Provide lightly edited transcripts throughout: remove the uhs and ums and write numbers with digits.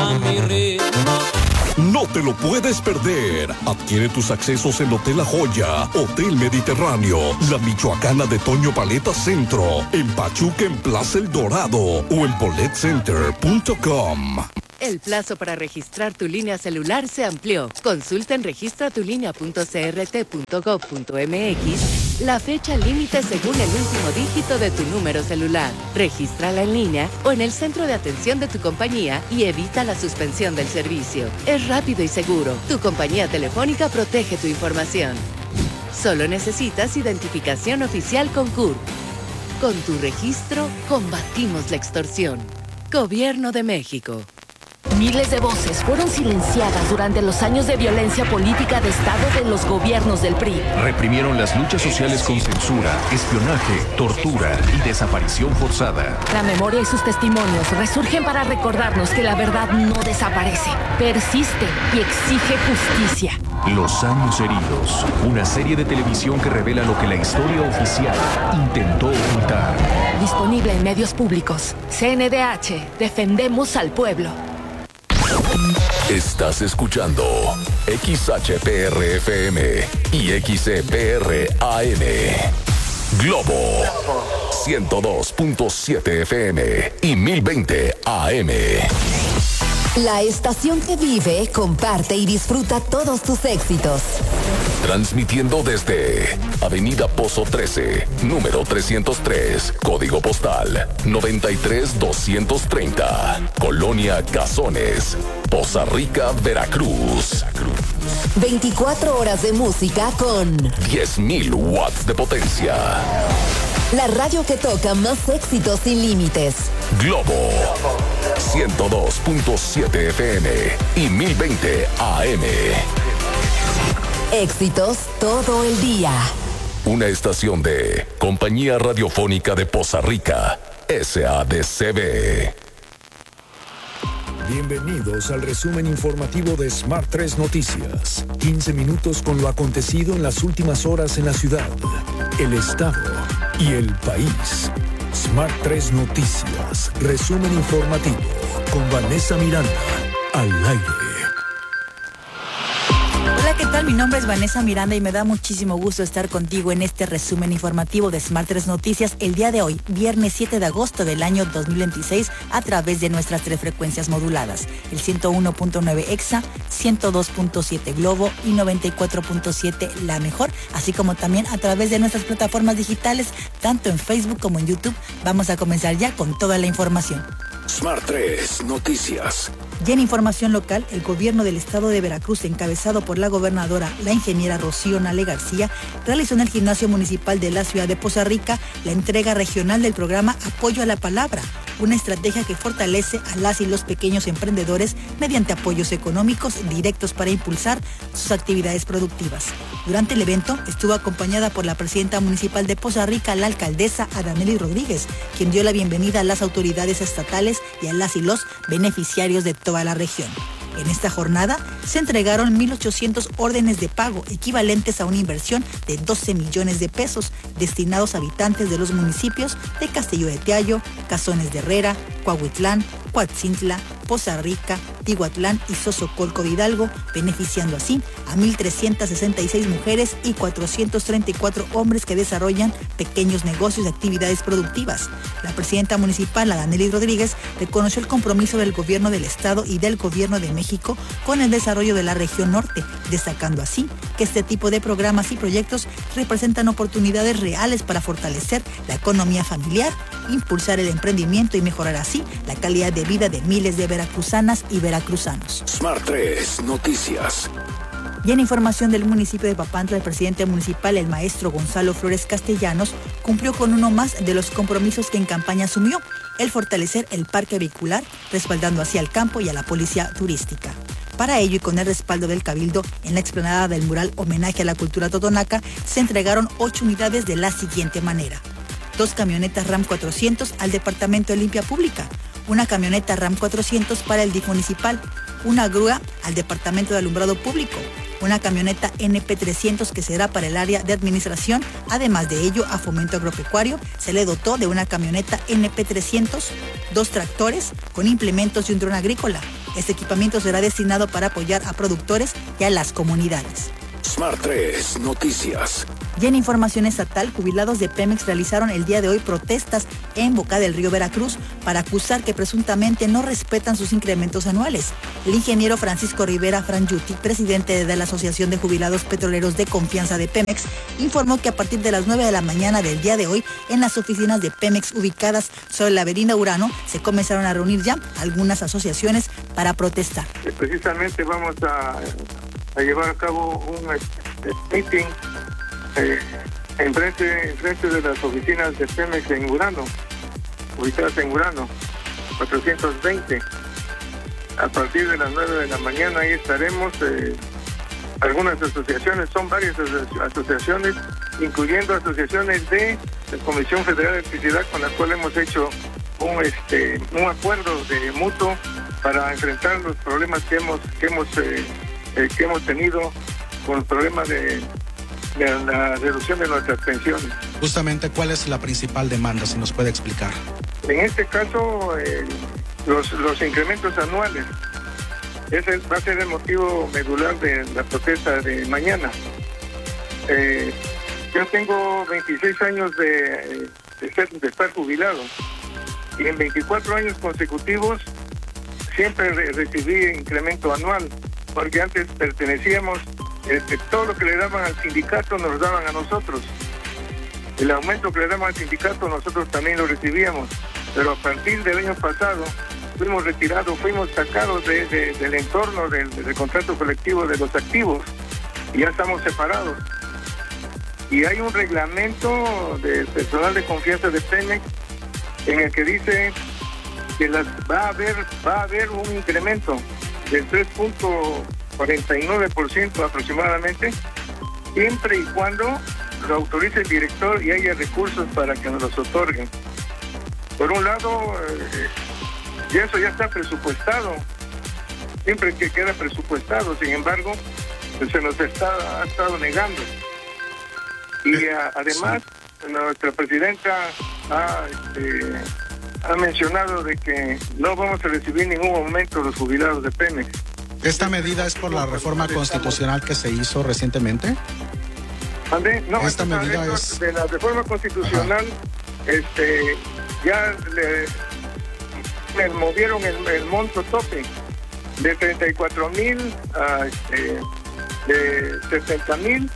a mi ritmo. No te lo puedes perder. Adquiere tus accesos en Hotel La Joya, Hotel Mediterráneo, La Michoacana de Toño Paleta Centro, en Pachuca en Plaza El Dorado o en boletcenter.com. El plazo para registrar tu línea celular se amplió. Consulta en registratulínea.crt.gov.mx la fecha límite según el último dígito de tu número celular. Regístrala en línea o en el centro de atención de tu compañía y evita la suspensión del servicio. Es rápido y seguro. Tu compañía telefónica protege tu información. Solo necesitas identificación oficial con CURP. Con tu registro, combatimos la extorsión. Gobierno de México. Miles de voces fueron silenciadas durante los años de violencia política de Estado de los gobiernos del PRI. Reprimieron las luchas sociales con censura, espionaje, tortura y desaparición forzada. La memoria y sus testimonios resurgen para recordarnos que la verdad no desaparece, persiste y exige justicia. Los años heridos, una serie de televisión que revela lo que la historia oficial intentó ocultar. Disponible en medios públicos. CNDH, defendemos al pueblo. Estás escuchando XHPR-FM y XCPR-AM. Globo 102.7 FM y 1020 AM. La estación que vive, comparte y disfruta todos tus éxitos. Transmitiendo desde Avenida Pozo 13, número 303, código postal 93230, Colonia Cazones, Poza Rica, Veracruz. 24 horas de música con 10.000 watts de potencia. La radio que toca más éxitos sin límites. Globo 102.7 FM y 1020 AM. Éxitos todo el día. Una estación de Compañía Radiofónica de Poza Rica, SADCB. Bienvenidos al resumen informativo de Smart 3 Noticias. 15 minutos con lo acontecido en las últimas horas en la ciudad, el estado y el país. Smart 3 Noticias, resumen informativo con Vanessa Miranda, al aire. Hola, ¿qué tal? Mi nombre es Vanessa Miranda y me da muchísimo gusto estar contigo en este resumen informativo de Smart 3 Noticias el día de hoy, viernes 7 de agosto del año 2026, a través de nuestras 3 frecuencias moduladas, el 101.9 EXA, 102.7 Globo y 94.7 La Mejor, así como también a través de nuestras plataformas digitales, tanto en Facebook como en YouTube. Vamos a comenzar ya con toda la información. Smart 3 Noticias. Ya en información local, el gobierno del estado de Veracruz, encabezado por la gobernadora, la ingeniera Rocío Nale García, realizó en el gimnasio municipal de la ciudad de Poza Rica la entrega regional del programa Apoyo a la Palabra, una estrategia que fortalece a las y los pequeños emprendedores mediante apoyos económicos directos para impulsar sus actividades productivas. Durante el evento estuvo acompañada por la presidenta municipal de Poza Rica, la alcaldesa Adanely Rodríguez, quien dio la bienvenida a las autoridades estatales y a las y los beneficiarios de toda la región. En esta jornada se entregaron 1,800 órdenes de pago, equivalentes a una inversión de 12 millones de pesos, destinados a habitantes de los municipios de Castillo de Teayo, Cazones de Herrera, Cuahuitlán, Coatzintla, Poza Rica, Tihuatlán y Sosocolco de Hidalgo, beneficiando así a 1,366 mujeres y 434 hombres que desarrollan pequeños negocios y actividades productivas. La presidenta municipal, Adanely Rodríguez, reconoció el compromiso del gobierno del estado y del gobierno de México con el desarrollo de la región norte, destacando así que este tipo de programas y proyectos representan oportunidades reales para fortalecer la economía familiar, impulsar el emprendimiento y mejorar así la calidad de vida de miles de veracruzanas y veracruzanos. Smart 3 Noticias. Y en información del municipio de Papantla, el presidente municipal, el maestro Gonzalo Flores Castellanos, cumplió con uno más de los compromisos que en campaña asumió, el fortalecer el parque vehicular, respaldando así al campo y a la policía turística. Para ello, y con el respaldo del Cabildo, en la explanada del mural Homenaje a la Cultura Totonaca, se entregaron 8 unidades de la siguiente manera: 2 camionetas RAM 400 al Departamento de Limpia Pública, una camioneta RAM 400 para el DIF municipal, una grúa al Departamento de Alumbrado Público, una camioneta NP 300 que será para el área de administración. Además de ello, a Fomento Agropecuario se le dotó de una camioneta NP 300, 2 tractores con implementos y un dron agrícola, Este equipamiento será destinado para apoyar a productores y a las comunidades. Smart 3 Noticias. Y en información estatal, jubilados de Pemex realizaron el día de hoy protestas en Boca del Río, Veracruz, para acusar que presuntamente no respetan sus incrementos anuales. El ingeniero Francisco Rivera Frangiuti, presidente de la Asociación de Jubilados Petroleros de Confianza de Pemex, informó que a partir de las 9 de la mañana del día de hoy, en las oficinas de Pemex ubicadas sobre la avenida Urano, se comenzaron a reunir ya algunas asociaciones para protestar. Precisamente vamos a llevar a cabo un meeting en frente de las oficinas de Pemex en Urano, ubicadas en Urano, 420. A partir de las 9 de la mañana ahí estaremos. Algunas asociaciones, son varias asociaciones, incluyendo asociaciones de la Comisión Federal de Electricidad, con la cual hemos hecho un acuerdo de mutuo para enfrentar los problemas que hemos tenido con el problema de la reducción de nuestras pensiones. Justamente, ¿cuál es la principal demanda, si nos puede explicar? En este caso, los incrementos anuales. Ese va a ser el motivo medular de la protesta de mañana. Yo tengo 26 años de estar jubilado, y en 24 años consecutivos siempre recibí incremento anual, porque antes pertenecíamos, todo lo que le daban al sindicato nos lo daban a nosotros. El aumento que le daban al sindicato nosotros también lo recibíamos, pero a partir del año pasado fuimos retirados, fuimos sacados del entorno del contrato colectivo de los activos, y ya estamos separados. Y hay un reglamento del personal de confianza de Pemex en el que dice que va a haber un incremento del 3.49% aproximadamente, siempre y cuando lo autorice el director y haya recursos para que nos los otorguen. Por un lado, y eso ya está presupuestado, siempre que queda presupuestado, sin embargo, se nos ha estado negando. Y además, nuestra presidenta ha mencionado de que no vamos a recibir ningún aumento de los jubilados de Pemex. ¿Esta medida es por la reforma constitucional que se hizo recientemente? No, esta medida es de la reforma constitucional. Ya le movieron el monto tope de 34,000 a de 70,000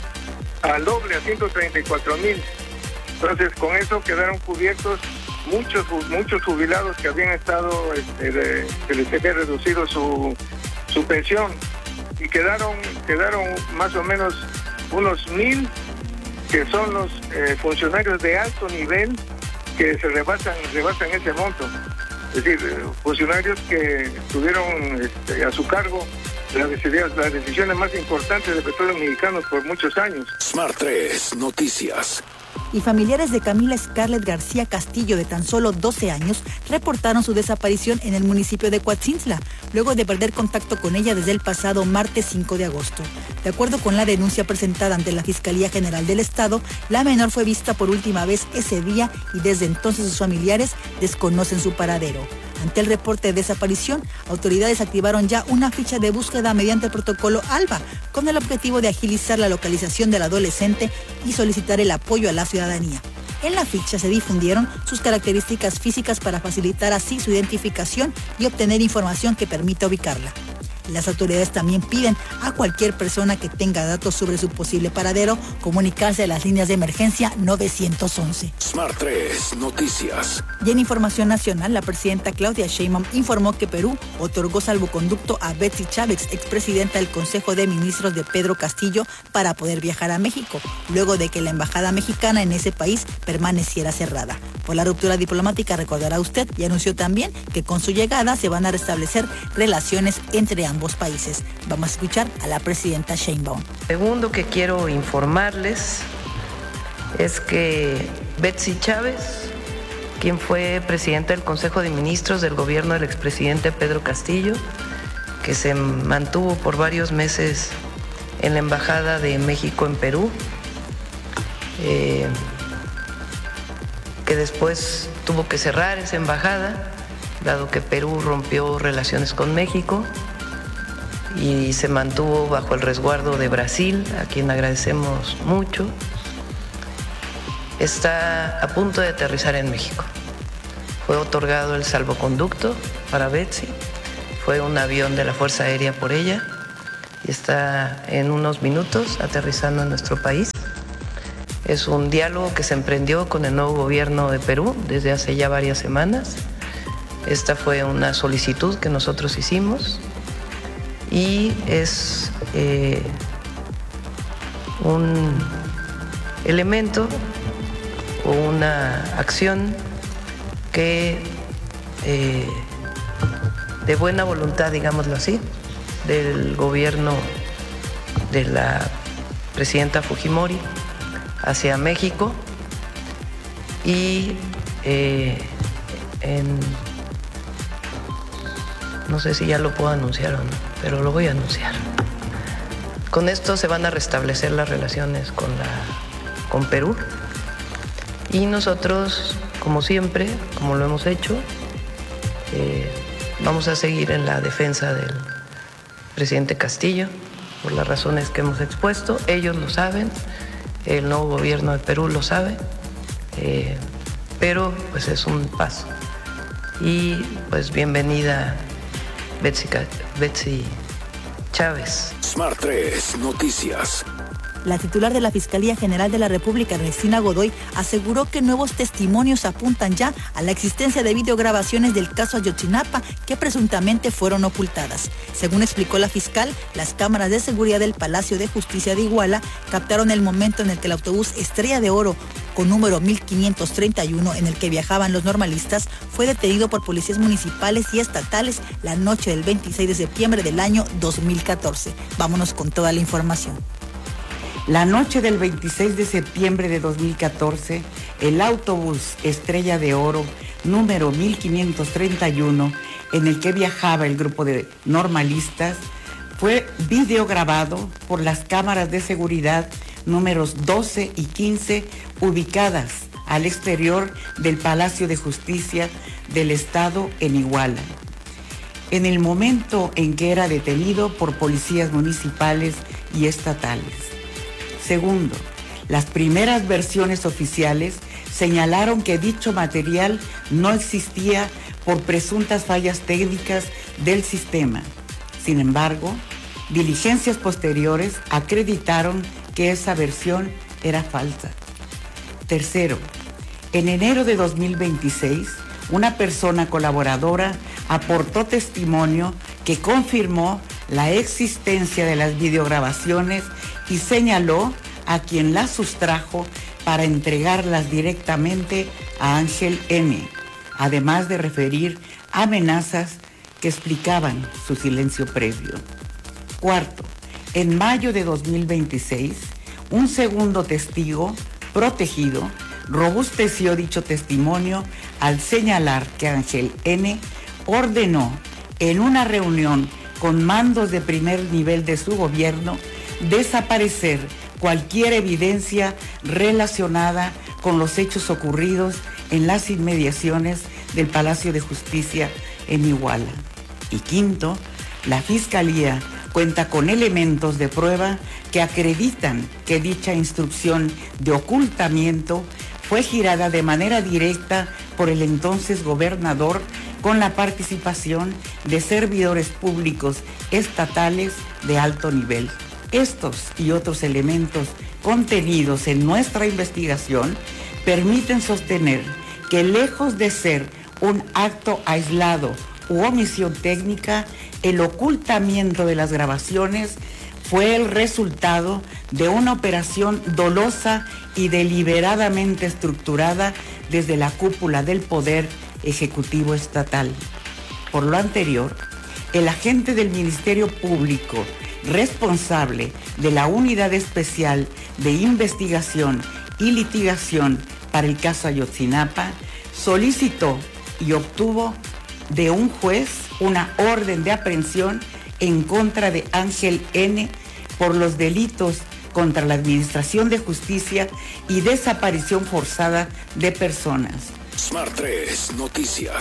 al doble, a 134,000. Entonces, con eso quedaron cubiertos muchos jubilados que habían estado, que les había reducido su pensión, y quedaron más o menos unos 1,000 que son los funcionarios de alto nivel que se rebasan ese monto. Es decir, funcionarios que tuvieron a su cargo las decisiones más importantes de Petróleos Mexicanos por muchos años. Smart 3 Noticias. Y familiares de Camila Scarlett García Castillo, de tan solo 12 años, reportaron su desaparición en el municipio de Coatzintla, luego de perder contacto con ella desde el pasado martes 5 de agosto. De acuerdo con la denuncia presentada ante la Fiscalía General del Estado, la menor fue vista por última vez ese día y desde entonces sus familiares desconocen su paradero. Ante el reporte de desaparición, autoridades activaron ya una ficha de búsqueda mediante el protocolo ALBA, con el objetivo de agilizar la localización del adolescente y solicitar el apoyo a la ciudadanía. En la ficha se difundieron sus características físicas para facilitar así su identificación y obtener información que permita ubicarla. Las autoridades también piden a cualquier persona que tenga datos sobre su posible paradero comunicarse a las líneas de emergencia 911. Smart 3 Noticias. Y en información nacional, la presidenta Claudia Sheinbaum informó que Perú otorgó salvoconducto a Betsy Chávez, expresidenta del Consejo de Ministros de Pedro Castillo, para poder viajar a México, luego de que la embajada mexicana en ese país permaneciera cerrada. Por la ruptura diplomática, recordará usted, y anunció también que con su llegada se van a restablecer relaciones entre ambos países. Vamos a escuchar a la presidenta Sheinbaum. Segundo que quiero informarles es que Betsy Chávez, quien fue presidenta del Consejo de Ministros del gobierno del expresidente Pedro Castillo, que se mantuvo por varios meses en la Embajada de México en Perú, que después tuvo que cerrar esa embajada dado que Perú rompió relaciones con México y se mantuvo bajo el resguardo de Brasil, a quien agradecemos mucho. Está a punto de aterrizar en México. Fue otorgado el salvoconducto para Betsy, fue un avión de la Fuerza Aérea por ella y está en unos minutos aterrizando en nuestro país. Es un diálogo que se emprendió con el nuevo gobierno de Perú desde hace ya varias semanas. Esta fue una solicitud que nosotros hicimos y es un elemento o una acción que de buena voluntad, digámoslo así, del gobierno de la presidenta Fujimori hacia México y no sé si ya lo puedo anunciar o no, pero lo voy a anunciar. Con esto se van a restablecer las relaciones con Perú y nosotros, como siempre, como lo hemos hecho, vamos a seguir en la defensa del presidente Castillo por las razones que hemos expuesto. Ellos lo saben, el nuevo gobierno de Perú lo sabe, pero pues es un paso. Y pues bienvenida Betsy Chávez. Smart 3 Noticias. La titular de la Fiscalía General de la República, Ernestina Godoy, aseguró que nuevos testimonios apuntan ya a la existencia de videograbaciones del caso Ayotzinapa que presuntamente fueron ocultadas. Según explicó la fiscal, las cámaras de seguridad del Palacio de Justicia de Iguala captaron el momento en el que el autobús Estrella de Oro con número 1531 en el que viajaban los normalistas fue detenido por policías municipales y estatales la noche del 26 de septiembre del año 2014. Vámonos con toda la información. La noche del 26 de septiembre de 2014, el autobús Estrella de Oro, número 1531, en el que viajaba el grupo de normalistas, fue videograbado por las cámaras de seguridad números 12 y 15, ubicadas al exterior del Palacio de Justicia del Estado en Iguala. En el momento en que era detenido por policías municipales y estatales. Segundo, las primeras versiones oficiales señalaron que dicho material no existía por presuntas fallas técnicas del sistema. Sin embargo, diligencias posteriores acreditaron que esa versión era falsa. Tercero, en enero de 2026, una persona colaboradora aportó testimonio que confirmó la existencia de las videograbaciones y señaló a quien las sustrajo para entregarlas directamente a Ángel N., además de referir amenazas que explicaban su silencio previo. Cuarto, en mayo de 2026, un segundo testigo protegido robusteció dicho testimonio al señalar que Ángel N. ordenó en una reunión con mandos de primer nivel de su gobierno desaparecer cualquier evidencia relacionada con los hechos ocurridos en las inmediaciones del Palacio de Justicia en Iguala. Y quinto, la Fiscalía cuenta con elementos de prueba que acreditan que dicha instrucción de ocultamiento fue girada de manera directa por el entonces gobernador con la participación de servidores públicos estatales de alto nivel. Estos y otros elementos contenidos en nuestra investigación permiten sostener que lejos de ser un acto aislado u omisión técnica, el ocultamiento de las grabaciones fue el resultado de una operación dolosa y deliberadamente estructurada desde la cúpula del Poder Ejecutivo Estatal. Por lo anterior, el agente del Ministerio Público, responsable de la Unidad Especial de Investigación y Litigación para el caso Ayotzinapa, solicitó y obtuvo de un juez una orden de aprehensión en contra de Ángel N. por los delitos contra la Administración de Justicia y desaparición forzada de personas. Smart 3 Noticias.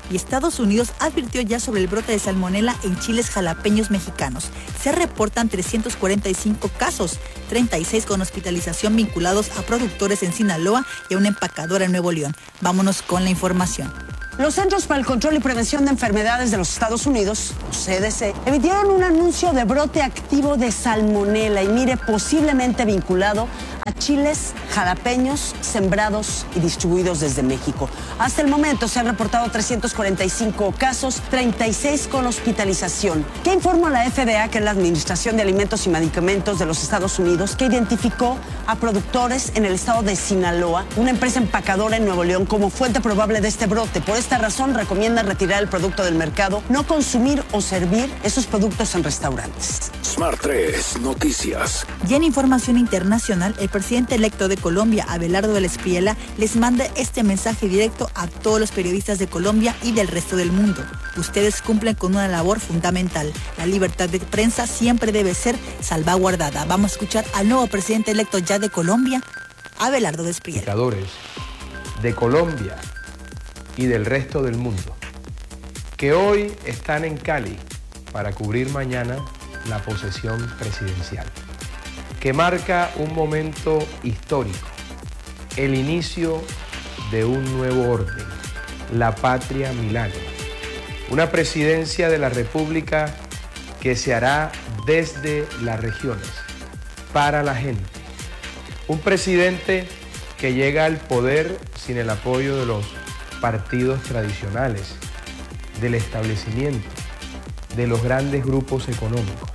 Y Estados Unidos advirtió ya sobre el brote de salmonela en chiles jalapeños mexicanos. Se reportan 345 casos, 36 con hospitalización vinculados a productores en Sinaloa y a una empacadora en Nuevo León. Vámonos con la información. Los Centros para el Control y Prevención de Enfermedades de los Estados Unidos, CDC, emitieron un anuncio de brote activo de salmonela y mire, posiblemente vinculado a chiles jalapeños sembrados y distribuidos desde México. Hasta el momento se han reportado 345 casos, 36 con hospitalización. ¿Qué informó la FDA, que es la Administración de Alimentos y Medicamentos de los Estados Unidos, que identificó a productores en el estado de Sinaloa, una empresa empacadora en Nuevo León, como fuente probable de este brote? Por esta razón recomienda retirar el producto del mercado, no consumir o servir esos productos en restaurantes. Smart 3 Noticias. Y en información internacional, el presidente electo de Colombia, Abelardo del Espriella, les manda este mensaje directo a todos los periodistas de Colombia y del resto del mundo. Ustedes cumplen con una labor fundamental. La libertad de prensa siempre debe ser salvaguardada. Vamos a escuchar al nuevo presidente electo ya de Colombia, Abelardo del Espriella. De Colombia y del resto del mundo, que hoy están en Cali para cubrir mañana la posesión presidencial, que marca un momento histórico, el inicio de un nuevo orden, la patria milagro, una presidencia de la República que se hará desde las regiones, para la gente, un presidente que llega al poder sin el apoyo de los partidos tradicionales, del establecimiento, de los grandes grupos económicos.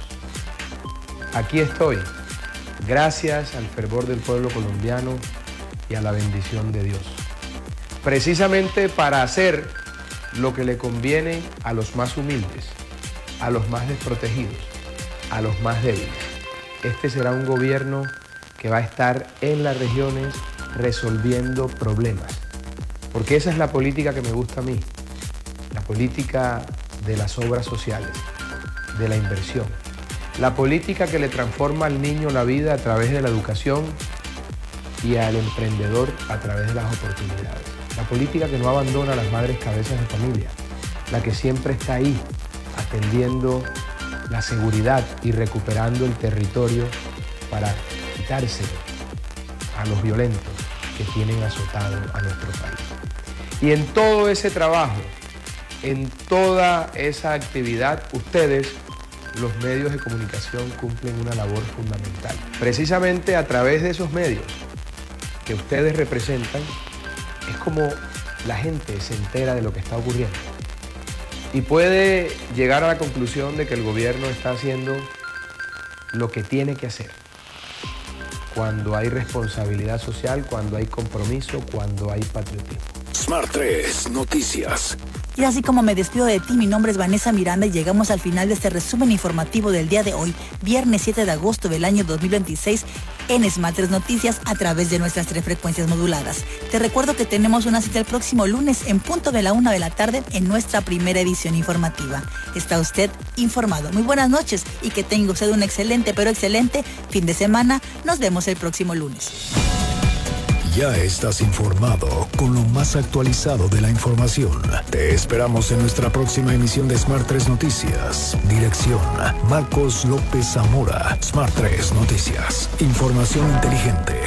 Aquí estoy, gracias al fervor del pueblo colombiano y a la bendición de Dios, precisamente para hacer lo que le conviene a los más humildes, a los más desprotegidos, a los más débiles. Este será un gobierno que va a estar en las regiones resolviendo problemas, porque esa es la política que me gusta a mí, la política de las obras sociales, de la inversión, la política que le transforma al niño la vida a través de la educación y al emprendedor a través de las oportunidades, la política que no abandona a las madres cabezas de familia, la que siempre está ahí atendiendo la seguridad y recuperando el territorio para quitarse a los violentos que tienen azotado a nuestro país. Y en todo ese trabajo, en toda esa actividad, ustedes, los medios de comunicación, cumplen una labor fundamental. Precisamente a través de esos medios que ustedes representan, es como la gente se entera de lo que está ocurriendo y puede llegar a la conclusión de que el gobierno está haciendo lo que tiene que hacer. Cuando hay responsabilidad social, cuando hay compromiso, cuando hay patriotismo. Smart 3 Noticias. Y así como me despido de ti, mi nombre es Vanessa Miranda y llegamos al final de este resumen informativo del día de hoy, viernes 7 de agosto del año 2026, en Smart 3 Noticias a través de nuestras 3 frecuencias moduladas. Te recuerdo que tenemos una cita el próximo lunes en punto de la 1 de la tarde en nuestra primera edición informativa. Está usted informado. Muy buenas noches y que tenga usted un excelente, pero excelente fin de semana. Nos vemos el próximo lunes. Ya estás informado con lo más actualizado de la información. Te esperamos en nuestra próxima emisión de Smart 3 Noticias. Dirección: Marcos López Zamora. Smart 3 Noticias. Información inteligente.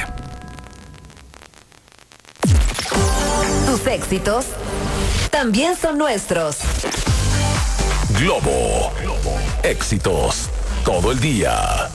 Tus éxitos también son nuestros. Globo. Éxitos todo el día.